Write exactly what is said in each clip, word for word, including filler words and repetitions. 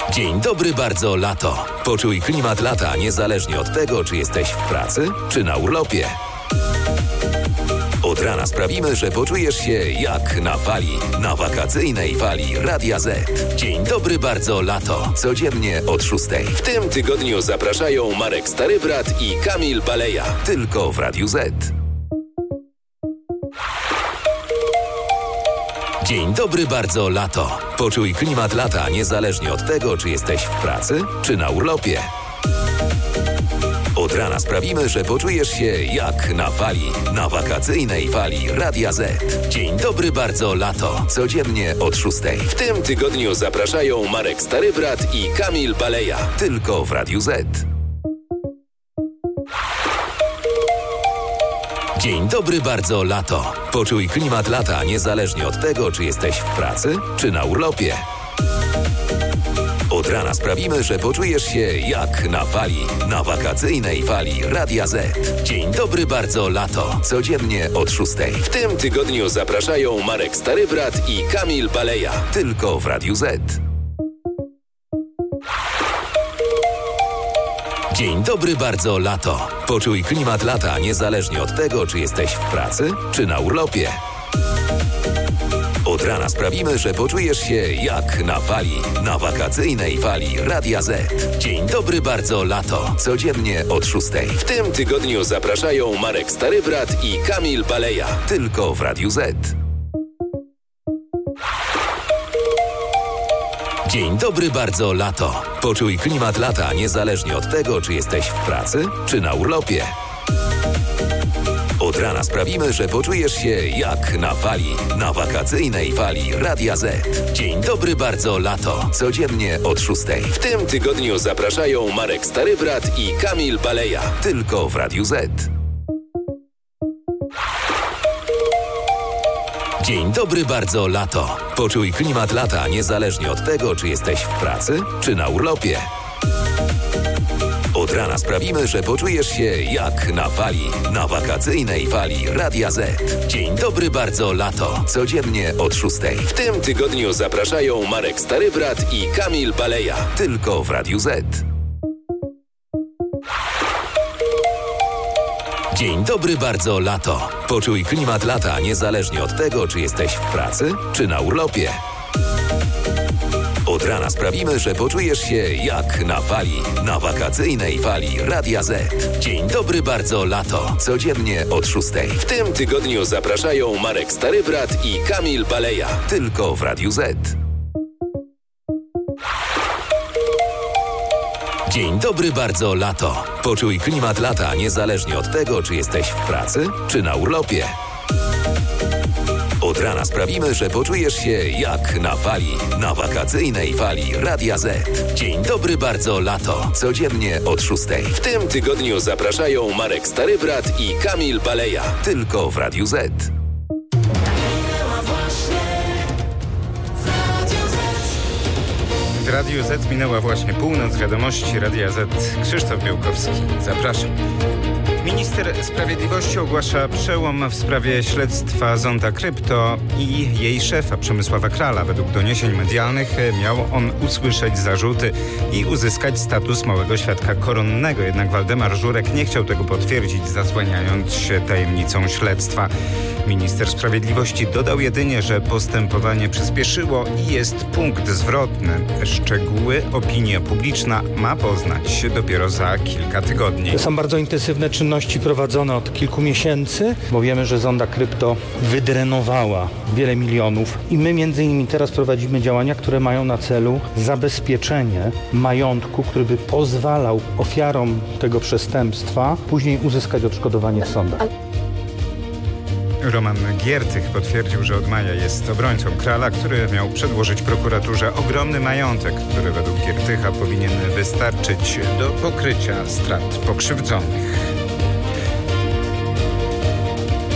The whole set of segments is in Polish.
Dzień dobry bardzo lato. Poczuj klimat lata niezależnie od tego, czy jesteś w pracy, czy na urlopie. Od rana sprawimy, że poczujesz się jak na fali, na wakacyjnej fali Radia Z. Dzień dobry bardzo lato, codziennie od szóstej. W tym tygodniu zapraszają Marek Starybrat i Kamil Baleja. Tylko w Radiu Z. Dzień dobry bardzo lato. Poczuj klimat lata niezależnie od tego, czy jesteś w pracy, czy na urlopie. Od rana sprawimy, że poczujesz się jak na fali, na wakacyjnej fali Radia Z. Dzień dobry bardzo lato, codziennie od szóstej. W tym tygodniu zapraszają Marek Starybrat i Kamil Baleja. Tylko w Radiu Z. Dzień dobry bardzo lato. Poczuj klimat lata niezależnie od tego, czy jesteś w pracy, czy na urlopie. Od rana sprawimy, że poczujesz się jak na fali, na wakacyjnej fali Radia Z. Dzień dobry bardzo lato, codziennie od szóstej. W tym tygodniu zapraszają Marek Starybrat i Kamil Baleja. Tylko w Radiu Z. Dzień dobry bardzo lato. Poczuj klimat lata niezależnie od tego, czy jesteś w pracy, czy na urlopie. Od rana sprawimy, że poczujesz się jak na fali, na wakacyjnej fali Radia Z. Dzień dobry bardzo lato, codziennie od szóstej. W tym tygodniu zapraszają Marek Starybrat i Kamil Baleja. Tylko w Radiu Z. Dzień dobry bardzo lato. Poczuj klimat lata niezależnie od tego, czy jesteś w pracy, czy na urlopie. Od rana sprawimy, że poczujesz się jak na fali, na wakacyjnej fali Radia Z. Dzień dobry bardzo lato, codziennie od szóstej. W tym tygodniu zapraszają Marek Starybrat i Kamil Baleja. Tylko w Radiu Z. Dzień dobry bardzo lato. Poczuj klimat lata niezależnie od tego, czy jesteś w pracy, czy na urlopie. Od rana sprawimy, że poczujesz się jak na fali, na wakacyjnej fali Radia Z. Dzień dobry bardzo lato, codziennie od szóstej. W tym tygodniu zapraszają Marek Starybrat i Kamil Baleja. Tylko w Radiu Z. Dzień dobry bardzo lato. Poczuj klimat lata niezależnie od tego, czy jesteś w pracy, czy na urlopie. Od rana sprawimy, że poczujesz się jak na fali, na wakacyjnej fali Radia Z. Dzień dobry bardzo lato, codziennie od szóstej. W tym tygodniu zapraszają Marek Starybrat i Kamil Baleja. Tylko w Radiu Z. Dzień dobry bardzo lato. Poczuj klimat lata niezależnie od tego, czy jesteś w pracy, czy na urlopie. Od rana sprawimy, że poczujesz się jak na fali, na wakacyjnej fali Radia Z. Dzień dobry bardzo lato, codziennie od szóstej. W tym tygodniu zapraszają Marek Starybrat i Kamil Baleja. Tylko w Radiu Z. W Radiu Z minęła właśnie północ. Wiadomości Radia Z. Krzysztof Białkowski. Zapraszam. Minister Sprawiedliwości ogłasza przełom w sprawie śledztwa Zonda Krypto i jej szefa Przemysława Krala. Według doniesień medialnych miał on usłyszeć zarzuty i uzyskać status małego świadka koronnego. Jednak Waldemar Żurek nie chciał tego potwierdzić, zasłaniając się tajemnicą śledztwa. Minister Sprawiedliwości dodał jedynie, że postępowanie przyspieszyło i jest punkt zwrotny. Szczegóły opinia publiczna ma poznać dopiero za kilka tygodni. To są bardzo intensywne czynności prowadzone od kilku miesięcy, bo wiemy, że Zonda Krypto wydrenowała wiele milionów i my między innymi teraz prowadzimy działania, które mają na celu zabezpieczenie majątku, który by pozwalał ofiarom tego przestępstwa później uzyskać odszkodowanie w sądach. Roman Giertych potwierdził, że od maja jest obrońcą Krala, który miał przedłożyć prokuraturze ogromny majątek, który według Giertycha powinien wystarczyć do pokrycia strat pokrzywdzonych.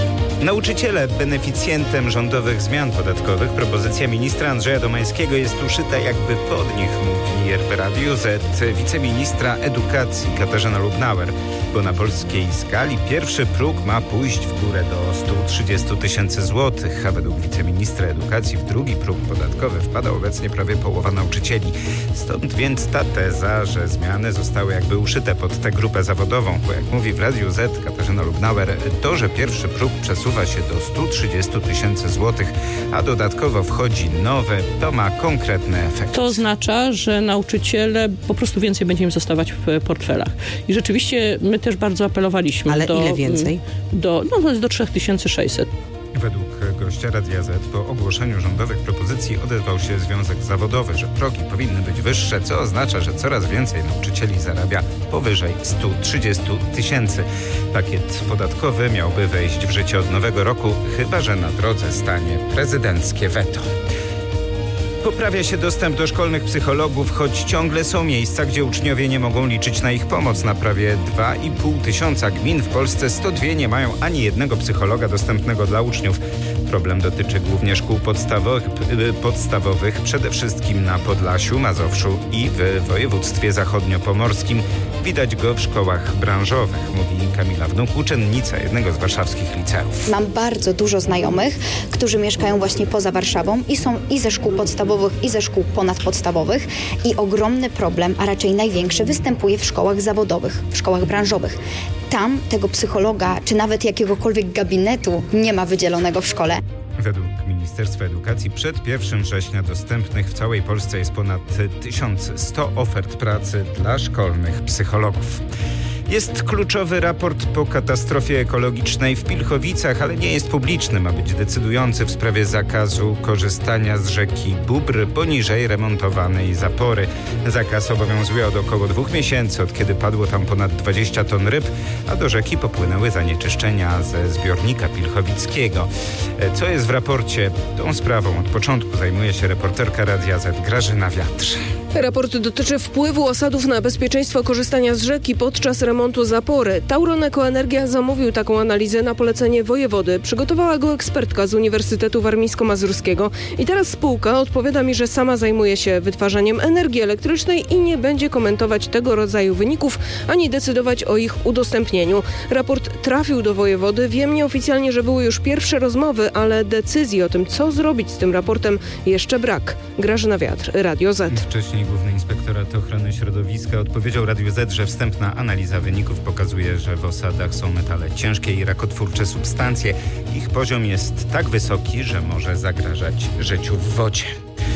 Nauczyciele beneficjentem rządowych zmian podatkowych. Propozycja ministra Andrzeja Domańskiego jest uszyta jakby pod nich, mówi R P Radiu Z wiceministra edukacji Katarzyna Lubnauer, bo na polskiej skali pierwszy próg ma pójść w górę do stu trzydziestu tysięcy złotych, a według wiceministra edukacji w drugi próg podatkowy wpada obecnie prawie połowa nauczycieli. Stąd więc ta teza, że zmiany zostały jakby uszyte pod tę grupę zawodową, bo jak mówi w Radiu Z Katarzyna Lubnauer, to, że pierwszy próg przesuwa się do stu trzydziestu tysięcy złotych, a dodatkowo wchodzi nowe, to ma konkretny efekt. To oznacza, że nauczyciele po prostu więcej będzie im zostawać w portfelach. I rzeczywiście my też bardzo apelowaliśmy. Ale do, ile więcej? Do, no, do trzy tysiące sześćset. Według gościa Radia Z po ogłoszeniu rządowych propozycji odezwał się Związek Zawodowy, że progi powinny być wyższe, co oznacza, że coraz więcej nauczycieli zarabia powyżej stu trzydziestu tysięcy. Pakiet podatkowy miałby wejść w życie od nowego roku, chyba że na drodze stanie prezydenckie weto. Poprawia się dostęp do szkolnych psychologów, choć ciągle są miejsca, gdzie uczniowie nie mogą liczyć na ich pomoc. Na prawie dwa i pół tysiąca gmin w Polsce sto dwa nie mają ani jednego psychologa dostępnego dla uczniów. Problem dotyczy głównie szkół podstawowych, podstawowych, przede wszystkim na Podlasiu, Mazowszu i w województwie zachodniopomorskim. Widać go w szkołach branżowych, mówi Kamila Wnuk, uczennica jednego z warszawskich liceów. Mam bardzo dużo znajomych, którzy mieszkają właśnie poza Warszawą i są i ze szkół podstawowych, i ze szkół ponadpodstawowych i ogromny problem, a raczej największy, występuje w szkołach zawodowych, w szkołach branżowych. Tam tego psychologa, czy nawet jakiegokolwiek gabinetu nie ma wydzielonego w szkole. Według Ministerstwa Edukacji przed pierwszego września dostępnych w całej Polsce jest ponad tysiąc sto ofert pracy dla szkolnych psychologów. Jest kluczowy raport po katastrofie ekologicznej w Pilchowicach, ale nie jest publiczny. Ma być decydujący w sprawie zakazu korzystania z rzeki Bóbr poniżej remontowanej zapory. Zakaz obowiązuje od około dwóch miesięcy, od kiedy padło tam ponad dwadzieścia ton ryb, a do rzeki popłynęły zanieczyszczenia ze zbiornika pilchowickiego. Co jest w raporcie? Tą sprawą od początku zajmuje się reporterka Radia Z Grażyna Wiatr. Raport dotyczy wpływu osadów na bezpieczeństwo korzystania z rzeki podczas remontu zapory. Tauron Ekoenergia zamówił taką analizę na polecenie wojewody. Przygotowała go ekspertka z Uniwersytetu Warmińsko-Mazurskiego. I teraz spółka odpowiada mi, że sama zajmuje się wytwarzaniem energii elektrycznej i nie będzie komentować tego rodzaju wyników, ani decydować o ich udostępnieniu. Raport trafił do wojewody. Wiem nieoficjalnie, że były już pierwsze rozmowy, ale decyzji o tym, co zrobić z tym raportem, jeszcze brak. Grażyna Wiatr, Radio Z. Wcześniej Główny Inspektorat Ochrony Środowiska odpowiedział Radiu Z, że wstępna analiza wyników pokazuje, że w osadach są metale ciężkie i rakotwórcze substancje. Ich poziom jest tak wysoki, że może zagrażać życiu w wodzie.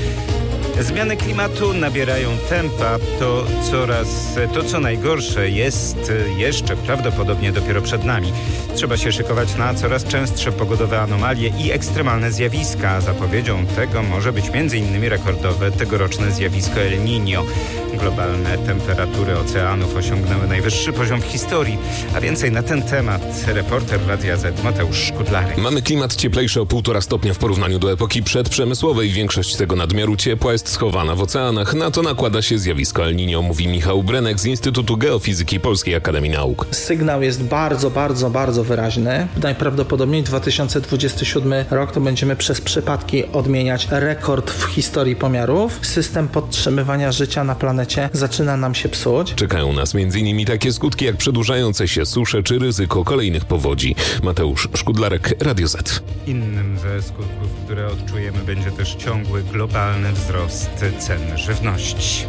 Zmiany klimatu nabierają tempa. To coraz, to co najgorsze jest jeszcze prawdopodobnie dopiero przed nami. Trzeba się szykować na coraz częstsze pogodowe anomalie i ekstremalne zjawiska. Zapowiedzią tego może być między innymi rekordowe tegoroczne zjawisko El Niño. Globalne temperatury oceanów osiągnęły najwyższy poziom w historii. A więcej na ten temat reporter Radia Z Mateusz Szkudlarek. Mamy klimat cieplejszy o półtora stopnia w porównaniu do epoki przedprzemysłowej. Większość tego nadmiaru ciepła jest schowana w oceanach. Na to nakłada się zjawisko El Niño, mówi Michał Brenek z Instytutu Geofizyki Polskiej Akademii Nauk. Sygnał jest bardzo, bardzo, bardzo wyraźny. Najprawdopodobniej dwa tysiące dwudziesty siódmy rok to będziemy przez przypadki odmieniać rekord w historii pomiarów. System podtrzymywania życia na planecie zaczyna nam się psuć. Czekają nas między innymi takie skutki jak przedłużające się susze czy ryzyko kolejnych powodzi. Mateusz Szkudlarek, Radio Z. Innym ze skutków, które odczujemy, będzie też ciągły globalny wzrost cen żywności.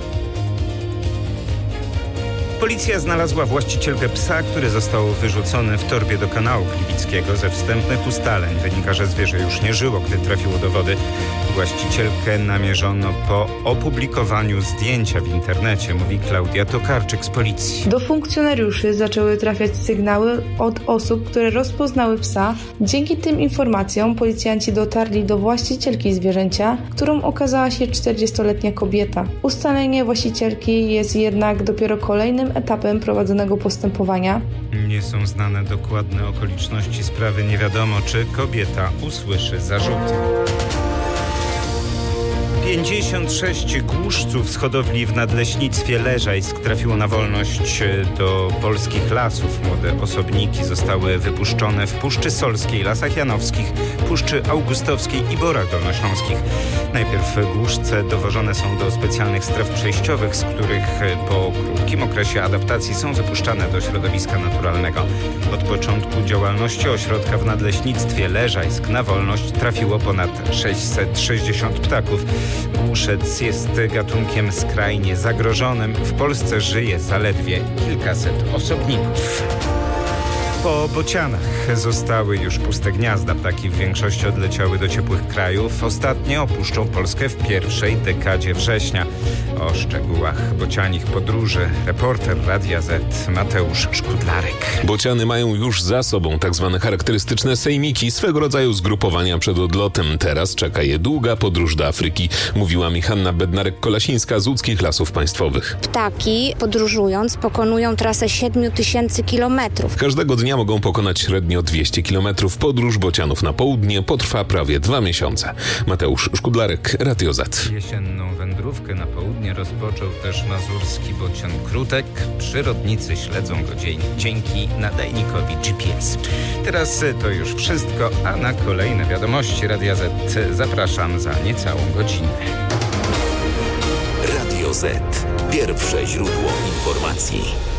Policja znalazła właścicielkę psa, który został wyrzucony w torbie do kanału Gliwickiego. Ze wstępnych ustaleń wynika, że zwierzę już nie żyło, gdy trafiło do wody. Właścicielkę namierzono po opublikowaniu zdjęcia w internecie, mówi Klaudia Tokarczyk z policji. Do funkcjonariuszy zaczęły trafiać sygnały od osób, które rozpoznały psa. Dzięki tym informacjom policjanci dotarli do właścicielki zwierzęcia, którą okazała się czterdziestoletnia kobieta. Ustalenie właścicielki jest jednak dopiero kolejnym etapem prowadzonego postępowania. Nie są znane dokładne okoliczności sprawy. Nie wiadomo, czy kobieta usłyszy zarzuty. pięćdziesiąt sześć głuszców z hodowli w nadleśnictwie Leżajsk trafiło na wolność do polskich lasów. Młode osobniki zostały wypuszczone w Puszczy Solskiej, Lasach Janowskich, Puszczy Augustowskiej i Borach Dolnośląskich. Najpierw głuszce dowożone są do specjalnych stref przejściowych, z których po krótkim okresie adaptacji są wypuszczane do środowiska naturalnego. Od początku działalności ośrodka w nadleśnictwie Leżajsk na wolność trafiło ponad sześćset sześćdziesiąt ptaków. Głuszec jest gatunkiem skrajnie zagrożonym. W Polsce żyje zaledwie kilkaset osobników. Po bocianach zostały już puste gniazda. Ptaki w większości odleciały do ciepłych krajów. Ostatnie opuszczą Polskę w pierwszej dekadzie września. O szczegółach bocianich podróży reporter Radia Z Mateusz Szkudlarek. Bociany mają już za sobą tak zwane charakterystyczne sejmiki, swego rodzaju zgrupowania przed odlotem. Teraz czeka je długa podróż do Afryki, mówiła mi Hanna Bednarek-Kolasińska z Łódzkich Lasów Państwowych. Ptaki podróżując pokonują trasę siedmiu tysięcy kilometrów. Każdego dnia mogą pokonać średnio dwieście kilometrów. Podróż bocianów na południe potrwa prawie dwa miesiące. Mateusz Szkudlarek, Radio Z. Jesienną wędrówkę na południe rozpoczął też mazurski bocian Krutek. Przyrodnicy śledzą go dzień, dzięki nadajnikowi G P S. Teraz to już wszystko, a na kolejne wiadomości Radia Z zapraszam za niecałą godzinę. Radio Z. Pierwsze źródło informacji.